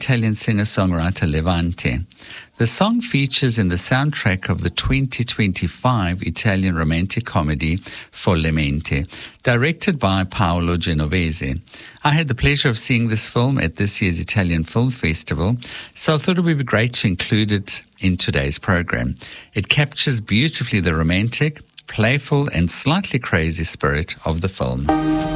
Italian singer-songwriter Levante. The song features in the soundtrack of the 2025 Italian romantic comedy Follemente, directed by Paolo Genovese. I had the pleasure of seeing this film at this year's Italian Film Festival, so I thought it would be great to include it in today's program. It captures beautifully the romantic, playful and slightly crazy spirit of the film.